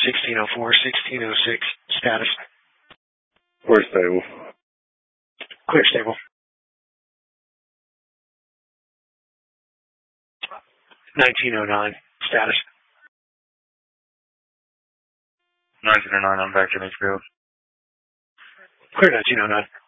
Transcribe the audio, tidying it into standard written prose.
1604, 1606, status. Clear stable. Clear stable. 1909, status. 1909, I'm back in H field. Clear 1909.